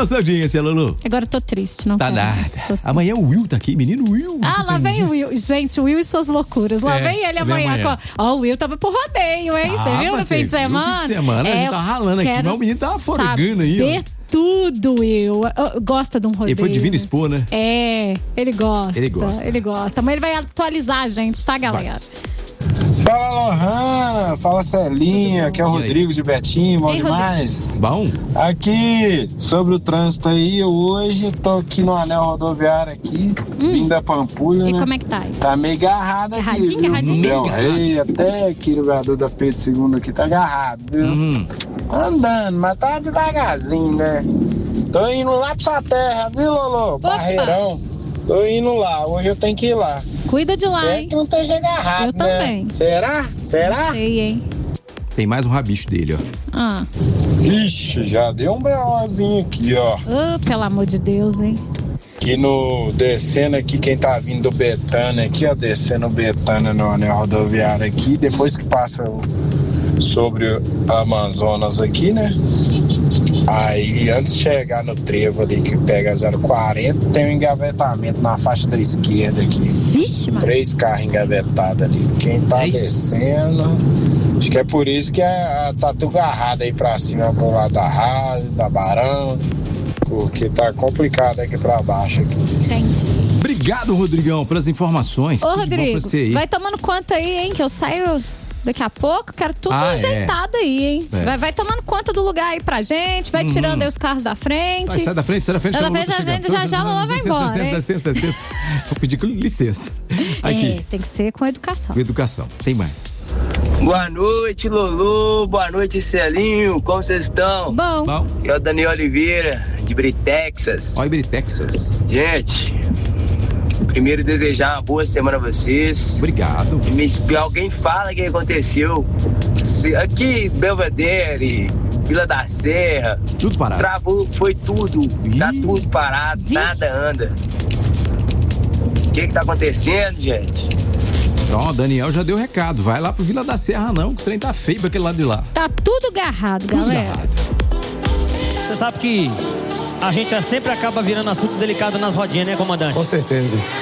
nossa audiência, Lulu? Agora eu tô triste, não Tá quero nada. mais, tô Amanhã o Will tá aqui, menino Will. Ah, lá vem o Will. Gente, o Will e suas loucuras. Lá vem ele amanhã. Ó, o Will tava pro rodeio, hein? Você viu no fim de semana? No fim de semana, a gente tá ralando aqui, mas o menino tava forgando aí, ó. Tudo, Will. Gosta de um rodeio. Ele foi Divino Expor, né? É, ele gosta. Ele gosta. Mas ele vai atualizar a gente, tá, galera? Fala, Lohana. Fala, Celinha. Aqui é o Rodrigo de Betim. Bom demais. Bom. Aqui, sobre o trânsito aí, hoje tô aqui no anel rodoviário aqui, vindo da Pampulha, E né? como é que tá aí? Tá meio agarrado aqui, Agarradinho? Del Rey, até aqui no Viaduto da Pedro II aqui tá agarrado, viu? Andando, mas tá devagarzinho, né? Tô indo lá pra sua terra, viu, Lolo? Barreirão. Tô indo lá, hoje eu tenho que ir lá. Cuida de lá, hein? Que não esteja agarrado, Eu também. Será? Não sei, hein? Tem mais um rabicho dele, ó. Ixi, já deu um BOzinho aqui, ó. Pelo amor de Deus, hein? Aqui no descendo aqui, quem tá vindo do Betânia aqui, ó, descendo o Betânia no anel rodoviário aqui, depois que passa sobre a Amazonas aqui, né? Aí, antes de chegar no trevo ali que pega 040, tem um engavetamento na faixa da esquerda aqui. Vixe, mano. 3 carros engavetados ali. Quem tá descendo, acho que é por isso que tá tudo agarrado aí pra cima, pro lado da Rádio, da Barão, porque tá complicado aqui pra baixo aqui. Entendi. Obrigado, Rodrigão, pelas informações. Ô, Tudo bom Rodrigo, pra você aí. vai tomando conta aí, hein? Que eu saio daqui a pouco, quero tudo ajeitado aí, hein? Vai tomando conta do lugar aí pra gente, vai tirando aí os carros da frente. Sai da frente, já a Lula vai embora. Dá licença. Vou pedir com licença. Aqui. Tem que ser com educação. Com educação. Tem mais. Boa noite, Lulu. Boa noite, Celinho. Como vocês estão? Bom. Eu, Daniel Oliveira, de Ibiri, Texas. Ó, Ibiri, Texas. Gente, primeiro desejar uma boa semana a vocês. Obrigado. Alguém fala o que aconteceu. Aqui, Belvedere, Vila da Serra. Tudo parado. Travou, foi tudo. Tá tudo parado, nada anda. O que tá acontecendo, gente? Ó, o Daniel já deu recado. Vai lá pro Vila da Serra, não, que o trem tá feio pra aquele lado de lá. Tá tudo agarrado, galera. Você sabe que a gente sempre acaba virando assunto delicado nas rodinhas, né, comandante? Com certeza.